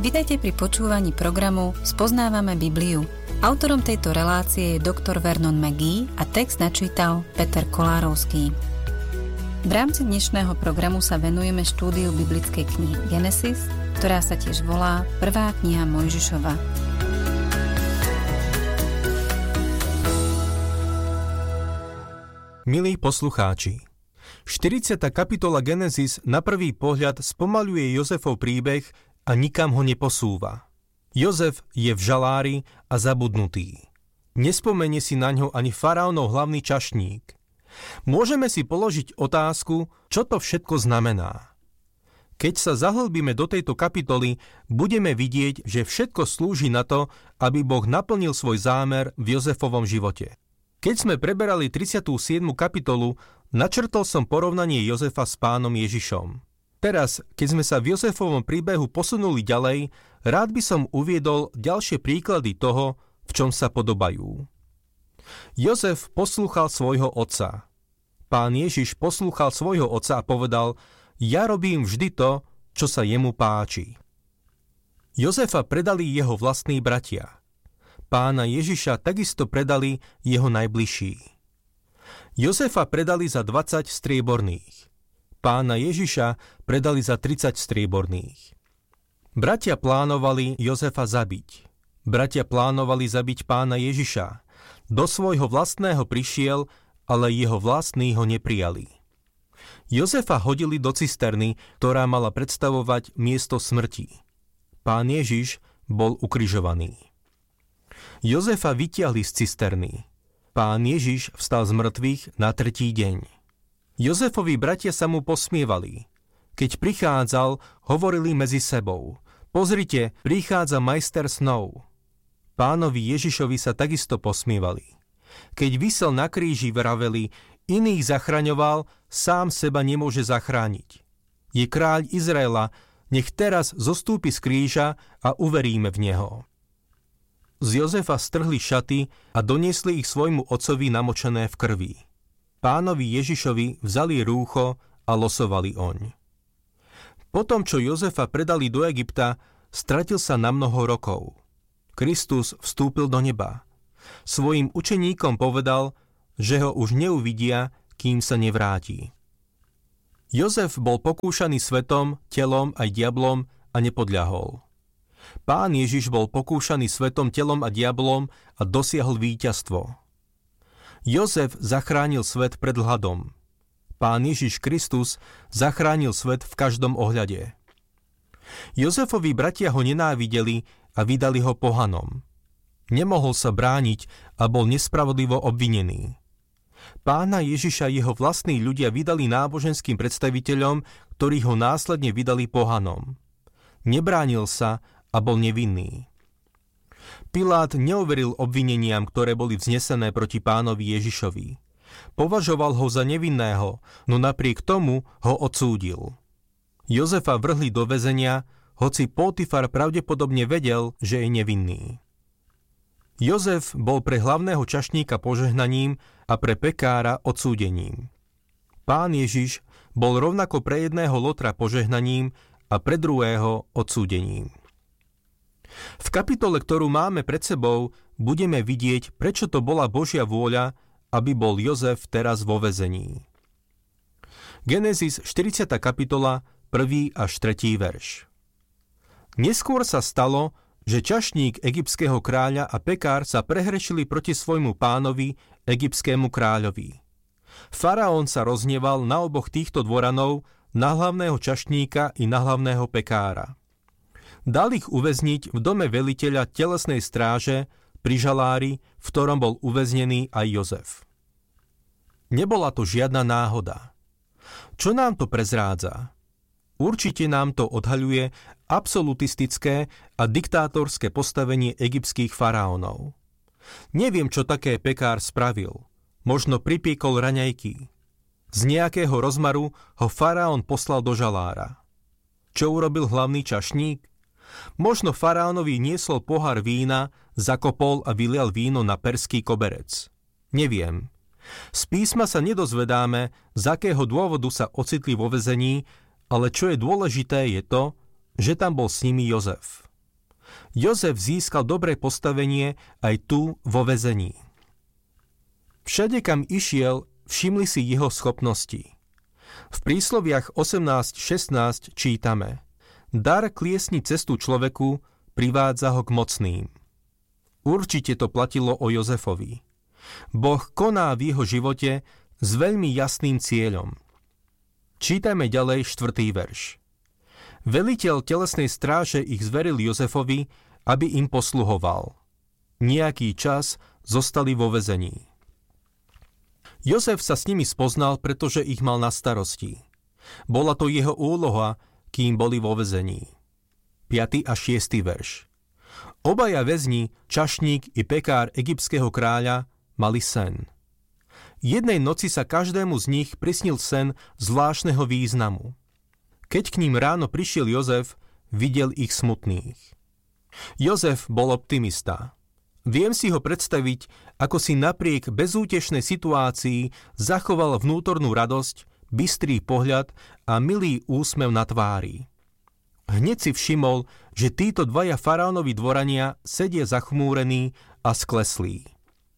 Vitajte pri počúvaní programu Spoznávame Bibliu. Autorom tejto relácie je doktor Vernon McGee a text načítal Peter Kolárovský. V rámci dnešného programu sa venujeme štúdiu biblickej knihy Genesis, ktorá sa tiež volá Prvá kniha Mojžišova. Milí poslucháči, 40. kapitola Genesis na prvý pohľad spomaľuje Jozefov príbeh a nikam ho neposúva. Jozef je v žalári a zabudnutý. Nespomenie si naňho ani faraónov hlavný čašník. Môžeme si položiť otázku, čo to všetko znamená. Keď sa zahlbíme do tejto kapitoly, budeme vidieť, že všetko slúži na to, aby Boh naplnil svoj zámer v Jozefovom živote. Keď sme preberali 37. kapitolu, načrtol som porovnanie Jozefa s pánom Ježišom. Teraz, keď sme sa v Jozefovom príbehu posunuli ďalej, rád by som uviedol ďalšie príklady toho, v čom sa podobajú. Jozef poslúchal svojho otca. Pán Ježiš poslúchal svojho otca a povedal: ja robím vždy to, čo sa jemu páči. Jozefa predali jeho vlastní bratia. Pána Ježiša takisto predali jeho najbližší. Jozefa predali za 20 strieborných. Pána Ježiša predali za 30 strieborných. Bratia plánovali Jozefa zabiť. Bratia plánovali zabiť pána Ježiša. Do svojho vlastného prišiel, ale jeho vlastní ho neprijali. Jozefa hodili do cisterny, ktorá mala predstavovať miesto smrti. Pán Ježiš bol ukrižovaný. Jozefa vytiahli z cisterny. Pán Ježiš vstal z mŕtvych na tretí deň. Jozefovi bratia sa mu posmievali. Keď prichádzal, hovorili medzi sebou: pozrite, prichádza majster snov. Pánovi Ježišovi sa takisto posmievali. Keď visel na kríži, vraveli: iných zachraňoval, sám seba nemôže zachrániť. Je kráľ Izraela, nech teraz zostúpi z kríža a uveríme v neho. Z Jozefa strhli šaty a doniesli ich svojmu otcovi namočené v krvi. Pánovi Ježišovi vzali rúcho a losovali oň. Potom, čo Jozefa predali do Egypta, stratil sa na mnoho rokov. Kristus vstúpil do neba. Svojim učeníkom povedal, že ho už neuvidia, kým sa nevráti. Jozef bol pokúšaný svetom, telom aj diablom a nepodľahol. Pán Ježiš bol pokúšaný svetom, telom a diablom a dosiahol víťazstvo. Jozef zachránil svet pred hladom. Pán Ježiš Kristus zachránil svet v každom ohľade. Jozefovi bratia ho nenávideli a vydali ho pohanom. Nemohol sa brániť a bol nespravodlivo obvinený. Pána Ježiša jeho vlastní ľudia vydali náboženským predstaviteľom, ktorí ho následne vydali pohanom. Nebránil sa a bol nevinný. Pilát neuveril obvineniam, ktoré boli vznesené proti pánovi Ježišovi. Považoval ho za nevinného, no napriek tomu ho odsúdil. Jozefa vrhli do väzenia, hoci Potifar pravdepodobne vedel, že je nevinný. Jozef bol pre hlavného čašníka požehnaním a pre pekára odsúdením. Pán Ježiš bol rovnako pre jedného lotra požehnaním a pre druhého odsúdením. V kapitole, ktorú máme pred sebou, budeme vidieť, prečo to bola Božia vôľa, aby bol Jozef teraz vo väzení. Genesis 40. kapitola, 1. až 3. verš. Neskôr sa stalo, že čašník egyptského kráľa a pekár sa prehrešili proti svojmu pánovi, egyptskému kráľovi. Faraón sa rozhneval na oboch týchto dvoranov, na hlavného čašníka i na hlavného pekára. Dal ich uväzniť v dome veliteľa telesnej stráže pri žalári, v ktorom bol uväznený aj Jozef. Nebola to žiadna náhoda. Čo nám to prezrádza? Určite nám to odhaľuje absolutistické a diktátorské postavenie egyptských faraónov. Neviem, čo také pekár spravil. Možno pripiekol raňajky. Z nejakého rozmaru ho faraón poslal do žalára. Čo urobil hlavný čašník? Možno faraónovi niesol pohár vína, zakopol a vylial víno na perský koberec. Neviem. Z písma sa nedozvedáme, z akého dôvodu sa ocitli vo väzení, ale čo je dôležité je to, že tam bol s nimi Jozef. Jozef získal dobré postavenie aj tu vo väzení. Všade, kam išiel, všimli si jeho schopnosti. V prísloviach 18:16 čítame: Dar kliesni cestu človeku, privádza ho k mocným. Určite to platilo o Jozefovi. Boh koná v jeho živote s veľmi jasným cieľom. Čítajme ďalej 4. verš. Veliteľ telesnej stráže ich zveril Jozefovi, aby im posluhoval. Nejaký čas zostali vo väzení. Jozef sa s nimi spoznal, pretože ich mal na starosti. Bola to jeho úloha, kým boli vo väzení. 5. a 6. verš. Obaja väzni, čašník i pekár egyptského kráľa, mali sen. Jednej noci sa každému z nich prisnil sen zvláštneho významu. Keď k ním ráno prišiel Jozef, videl ich smutných. Jozef bol optimista. Viem si ho predstaviť, ako si napriek bezútešnej situácii zachoval vnútornú radosť, bystrý pohľad a milý úsmev na tvári. Hneď si všimol, že títo dvaja faraónovi dvorania sedia zachmúrení a skleslí.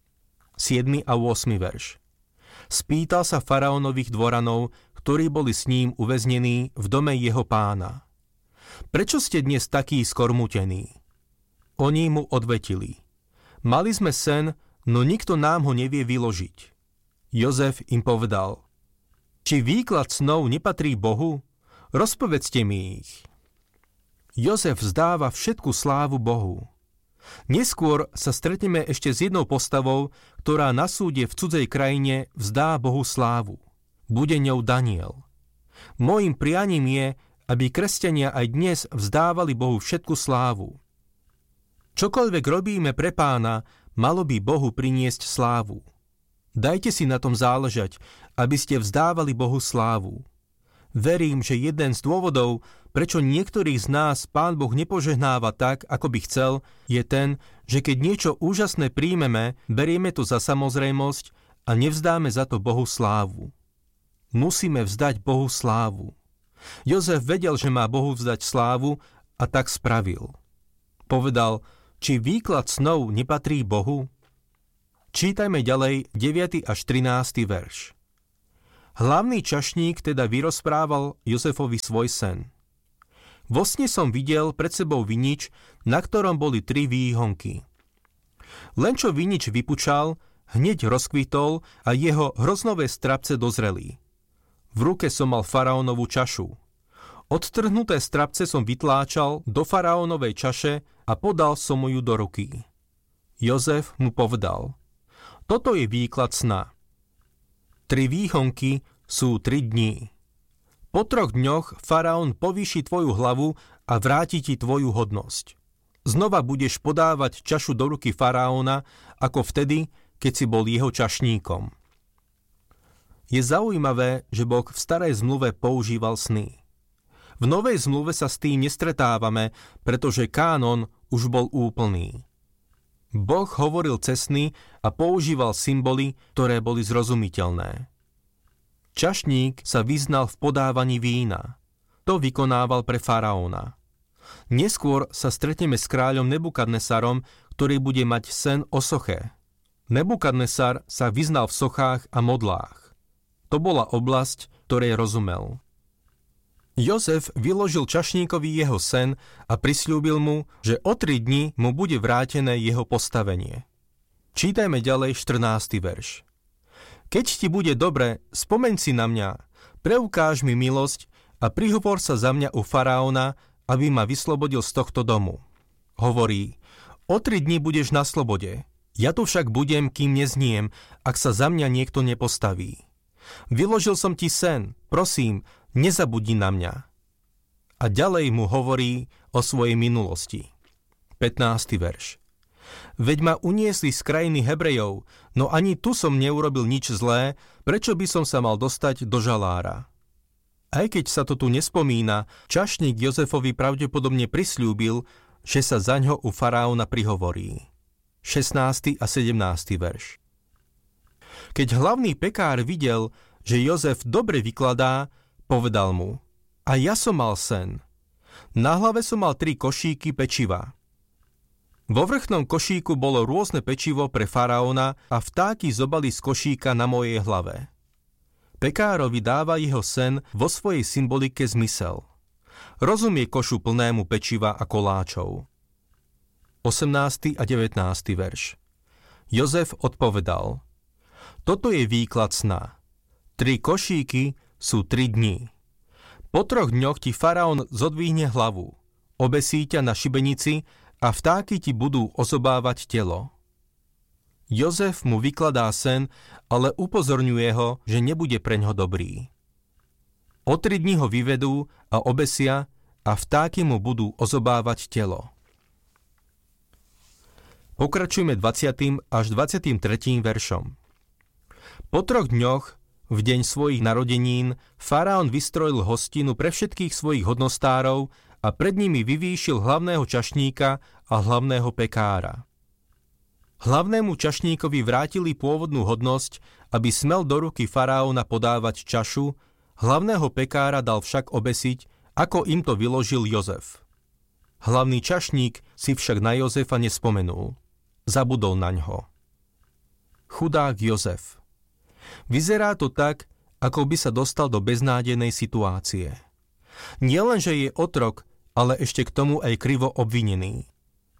7. a 8. verš. Spýtal sa faraónových dvoranov, ktorí boli s ním uväznení v dome jeho pána. Prečo ste dnes takí skormutení? Oni mu odvetili. Mali sme sen, no nikto nám ho nevie vyložiť. Jozef im povedal: Či výklad snov nepatrí Bohu? Rozpovedzte mi ich. Jozef vzdáva všetku slávu Bohu. Neskôr sa stretneme ešte s jednou postavou, ktorá na súde v cudzej krajine vzdá Bohu slávu. Bude ňou Daniel. Mojím prianím je, aby kresťania aj dnes vzdávali Bohu všetku slávu. Čokoľvek robíme pre Pána, malo by Bohu priniesť slávu. Dajte si na tom záležať, aby ste vzdávali Bohu slávu. Verím, že jeden z dôvodov, prečo niektorých z nás Pán Boh nepožehnáva tak, ako by chcel, je ten, že keď niečo úžasné príjmeme, berieme to za samozrejmosť a nevzdáme za to Bohu slávu. Musíme vzdať Bohu slávu. Jozef vedel, že má Bohu vzdať slávu a tak spravil. Povedal: Či výklad snov nepatrí Bohu? Čítajme ďalej 9. až 13. verš. Hlavný čašník teda vyrozprával Jozefovi svoj sen. Vo sne som videl pred sebou vinič, na ktorom boli 3 výhonky. Len čo vinič vypučal, hneď rozkvitol a jeho hroznové strapce dozreli. V ruke som mal faraónovú čašu. Odtrhnuté strapce som vytláčal do faraónovej čaše a podal som mu ju do ruky. Jozef mu povedal: Toto je výklad sna. 3 výhonky sú 3 dní. Po 3 dňoch faraón povýši tvoju hlavu a vráti ti tvoju hodnosť. Znova budeš podávať čašu do ruky faraóna, ako vtedy, keď si bol jeho čašníkom. Je zaujímavé, že Boh v starej zmluve používal sny. V novej zmluve sa s tým nestretávame, pretože kánon už bol úplný. Boh hovoril cez sny a používal symboly, ktoré boli zrozumiteľné. Čašník sa vyznal v podávaní vína. To vykonával pre faraóna. Neskôr sa stretneme s kráľom Nebukadnesarom, ktorý bude mať sen o soche. Nebukadnesar sa vyznal v sochách a modlách. To bola oblasť, ktorej rozumel. Jozef vyložil čašníkovi jeho sen a prisľúbil mu, že o 3 dni mu bude vrátené jeho postavenie. Čítajme ďalej 14. verš. Keď ti bude dobre, spomeň si na mňa, preukáž mi milosť a prihovor sa za mňa u faraóna, aby ma vyslobodil z tohto domu. Hovorí: o 3 dni budeš na slobode. Ja tu však budem, kým nezniem, ak sa za mňa niekto nepostaví. Vyložil som ti sen, prosím, nezabudni na mňa. A ďalej mu hovorí o svojej minulosti. 15. verš. Veď ma uniesli z krajiny Hebrejov, no ani tu som neurobil nič zlé, prečo by som sa mal dostať do žalára. Aj keď sa to tu nespomína, čašník Jozefovi pravdepodobne prisľúbil, že sa zaňho u faraóna prihovorí. 16. a 17. verš. Keď hlavný pekár videl, že Jozef dobre vykladá, povedal mu: A ja som mal sen. Na hlave som mal 3 košíky pečiva. Vo vrchnom košíku bolo rôzne pečivo pre faraóna a vtáky zobali z košíka na mojej hlave. Pekárovi dáva jeho sen vo svojej symbolike zmysel. Rozumie košu plnému pečiva a koláčov. 18. a 19. verš. Jozef odpovedal: Toto je výklad sna. 3 košíky sú 3 dni. Po 3 dňoch ti faraón zodvihne hlavu, obesí ťa na šibenici a vtáky ti budú ozobávať telo. Jozef mu vykladá sen, ale upozorňuje ho, že nebude preňho dobrý. O 3 dni ho vyvedú a obesia a vtáky mu budú ozobávať telo. Pokračujeme 20. až 23. veršom. Po 3 dňoch, v deň svojich narodenín, faraón vystrojil hostinu pre všetkých svojich hodnostárov a pred nimi vyvýšil hlavného čašníka a hlavného pekára. Hlavnému čašníkovi vrátili pôvodnú hodnosť, aby smel do ruky faraóna podávať čašu, hlavného pekára dal však obesiť, ako im to vyložil Jozef. Hlavný čašník si však na Jozefa nespomenul. Zabudol naňho. Chudák Jozef. Vyzerá to tak, ako by sa dostal do beznádejnej situácie. Nielen, že je otrok, ale ešte k tomu aj krivo obvinený.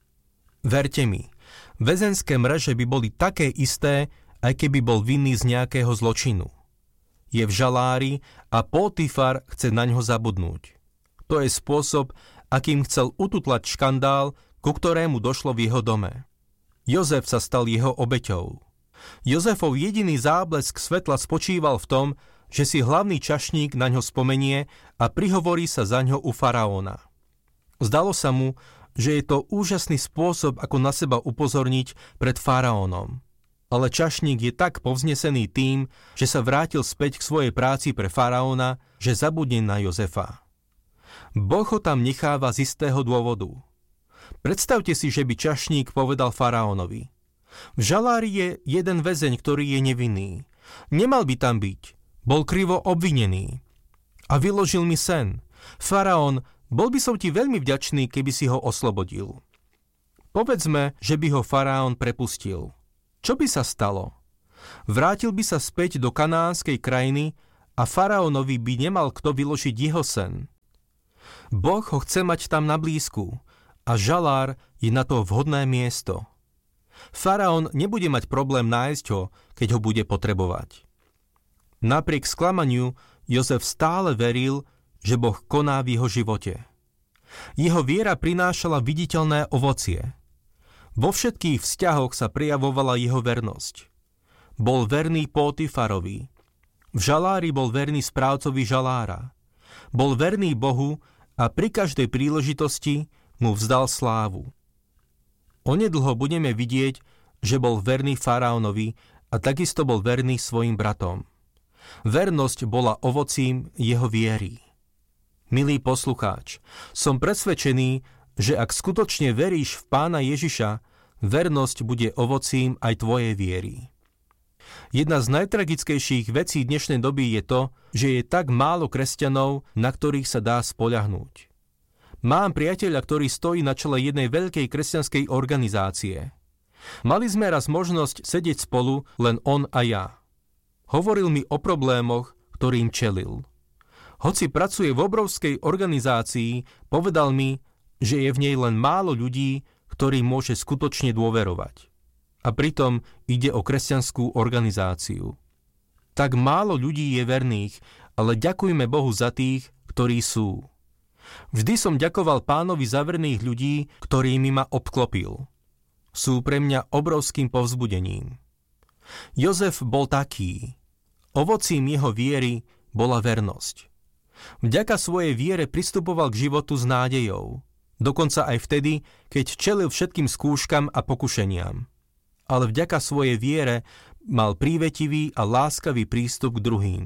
Verte mi, väzenské mreže by boli také isté, aj keby bol vinný z nejakého zločinu. Je v žalári a Potifar chce naňho zabudnúť. To je spôsob, akým chcel ututlať škandál, ku ktorému došlo v jeho dome. Jozef sa stal jeho obeťou. Jozefov jediný záblesk svetla spočíval v tom, že si hlavný čašník naňho spomenie a prihovorí sa zaňho u faraóna. Zdalo sa mu, že je to úžasný spôsob, ako na seba upozorniť pred faraónom. Ale čašník je tak povznesený tým, že sa vrátil späť k svojej práci pre faraóna, že zabudne na Jozefa. Boh ho tam necháva z istého dôvodu. Predstavte si, že by čašník povedal faraónovi: V žalári je jeden väzeň, ktorý je nevinný. Nemal by tam byť. Bol krivo obvinený. A vyložil mi sen. Faraón, bol by som ti veľmi vďačný, keby si ho oslobodil. Povedzme, že by ho faraón prepustil. Čo by sa stalo? Vrátil by sa späť do kanánskej krajiny a faraónovi by nemal kto vyložiť jeho sen. Boh ho chce mať tam na blízku a žalár je na to vhodné miesto. Faraón nebude mať problém nájsť ho, keď ho bude potrebovať. Napriek sklamaniu Jozef stále veril, že Boh koná v jeho živote. Jeho viera prinášala viditeľné ovocie. Vo všetkých vzťahoch sa prejavovala jeho vernosť. Bol verný Potifarovi. V žalári bol verný správcovi žalára. Bol verný Bohu a pri každej príležitosti mu vzdal slávu. Onedlho budeme vidieť, že bol verný faraónovi a takisto bol verný svojim bratom. Vernosť bola ovocím jeho viery. Milý poslucháč, som presvedčený, že ak skutočne veríš v Pána Ježiša, vernosť bude ovocím aj tvojej viery. Jedna z najtragickejších vecí dnešnej doby je to, že je tak málo kresťanov, na ktorých sa dá spoľahnúť. Mám priateľa, ktorý stojí na čele jednej veľkej kresťanskej organizácie. Mali sme raz možnosť sedieť spolu, len on a ja. Hovoril mi o problémoch, ktorým čelil. Hoci pracuje v obrovskej organizácii, povedal mi, že je v nej len málo ľudí, ktorým môže skutočne dôverovať. A pritom ide o kresťanskú organizáciu. Tak málo ľudí je verných, ale ďakujme Bohu za tých, ktorí sú. Vždy som ďakoval Pánovi za verných ľudí, ktorými ma obklopil. Sú pre mňa obrovským povzbudením. Jozef bol taký. Ovocím jeho viery bola vernosť. Vďaka svojej viere pristupoval k životu s nádejou. Dokonca aj vtedy, keď čelil všetkým skúškam a pokušeniam. Ale vďaka svojej viere mal prívetivý a láskavý prístup k druhým.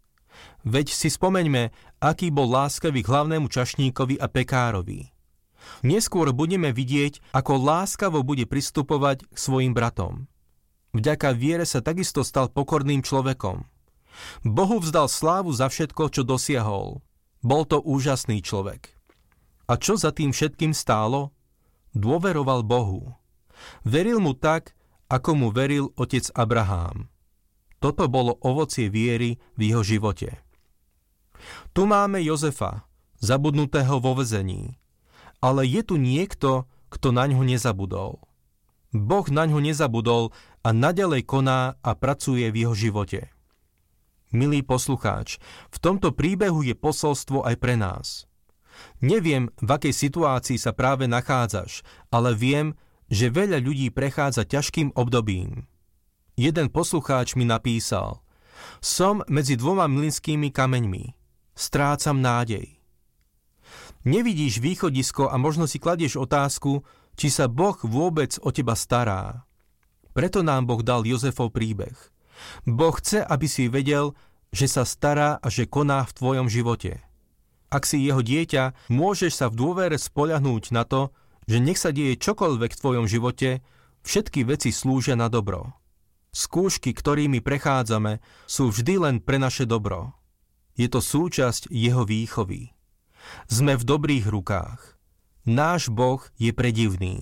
Veď si spomeňme, aký bol láskavý k hlavnému čašníkovi a pekárovi. Neskôr budeme vidieť, ako láskavo bude pristupovať k svojim bratom. Vďaka viere sa takisto stal pokorným človekom. Bohu vzdal slávu za všetko, čo dosiahol. Bol to úžasný človek. A čo za tým všetkým stálo? dôveroval Bohu. Veril mu tak, ako mu veril otec Abrahám. Toto bolo ovocie viery v jeho živote. Tu máme Jozefa, zabudnutého vo väzení. Ale je tu niekto, kto naňho nezabudol. Boh naňho nezabudol a naďalej koná a pracuje v jeho živote. Milý poslucháč, v tomto príbehu je posolstvo aj pre nás. Neviem, v akej situácii sa práve nachádzaš, ale viem, že veľa ľudí prechádza ťažkým obdobím. Jeden poslucháč mi napísal: Som medzi dvoma mlynskými kameňmi. Strácam nádej. Nevidíš východisko a možno si kladieš otázku, či sa Boh vôbec o teba stará. Preto nám Boh dal Jozefov príbeh. Boh chce, aby si vedel, že sa stará a že koná v tvojom živote. Ak si jeho dieťa, môžeš sa v dôvere spoľahnúť na to, že nech sa deje čokoľvek v tvojom živote, všetky veci slúžia na dobro. Skúšky, ktorými prechádzame, sú vždy len pre naše dobro. Je to súčasť jeho výchovy. Sme v dobrých rukách. Náš Boh je predivný.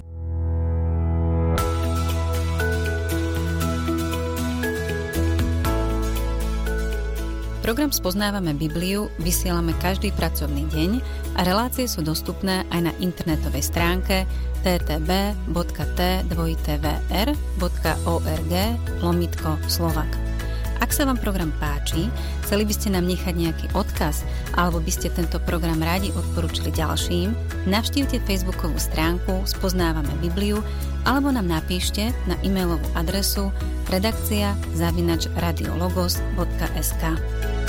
Program Spoznávame Bibliu vysielame každý pracovný deň a relácie sú dostupné aj na internetovej stránke ttb.tvr.org/Slovak. Ak sa vám program páči, chceli by ste nám nechať nejaký odkaz alebo by ste tento program radi odporúčili ďalším, navštívte facebookovú stránku Spoznávame Bibliu alebo nám napíšte na e-mailovú adresu redakcia@radiologos.sk.